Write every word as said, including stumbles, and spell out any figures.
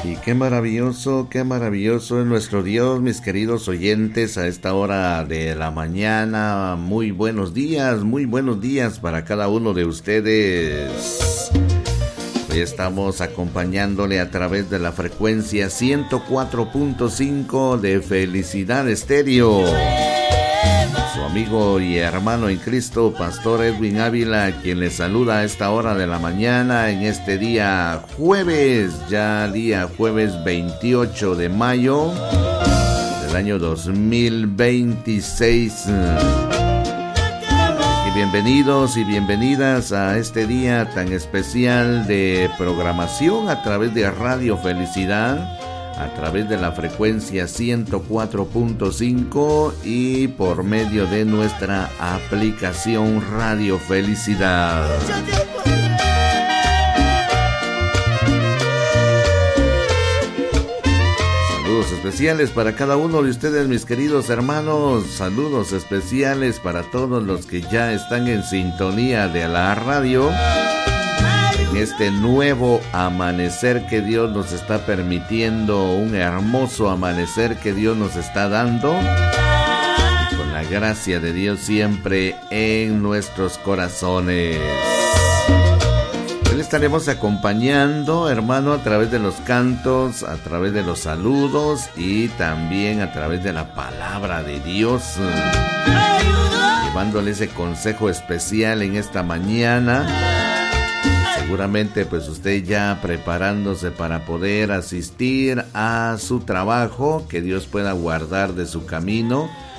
Y qué maravilloso, qué maravilloso es nuestro Dios, mis queridos oyentes, a esta hora de la mañana. Muy buenos días, muy buenos días para cada uno de ustedes. Hoy estamos acompañándole a través de la frecuencia ciento cuatro punto cinco de Felicidad Estéreo. Su amigo y hermano en Cristo, Pastor Edwin Ávila, quien les saluda a esta hora de la mañana en este día jueves, ya día jueves veintiocho de mayo del año dos mil veintiséis. Y bienvenidos y bienvenidas a este día tan especial de programación a través de Radio Felicidad, a través de la frecuencia ciento cuatro punto cinco y por medio de nuestra aplicación Radio Felicidad. Saludos especiales para cada uno de ustedes, mis queridos hermanos. Saludos especiales para todos los que ya están en sintonía de la radio. En este nuevo amanecer que Dios nos está permitiendo, un hermoso amanecer que Dios nos está dando, y con la gracia de Dios siempre en nuestros corazones. Hoy le estaremos acompañando, hermano, a través de los cantos, a través de los saludos y también a través de la palabra de Dios, llevándole ese consejo especial en esta mañana. Seguramente pues usted ya preparándose para poder asistir a su trabajo, que Dios pueda guardar de su camino